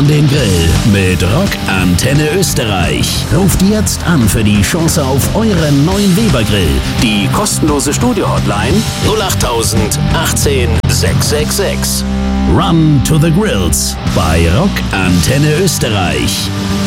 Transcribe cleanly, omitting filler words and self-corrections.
an den Grill mit Rock Antenne Österreich. Ruft jetzt an für die Chance auf euren neuen Weber-Grill. Die kostenlose Studio-Hotline 08000 18 666. Run to the Grills bei Rock Antenne Österreich.